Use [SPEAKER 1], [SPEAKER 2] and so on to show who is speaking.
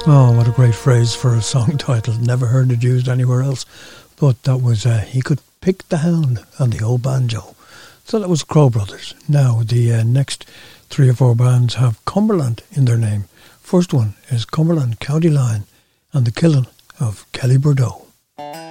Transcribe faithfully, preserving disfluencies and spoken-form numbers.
[SPEAKER 1] Oh, what a great phrase for a song title. Never heard it used anywhere else. But that was, uh, he could pick the hound and the old banjo. So that was Crow Brothers. Now, the uh, next three or four bands have Cumberland in their name. First one is Cumberland County Line and the Killing of Kelly Bordeaux.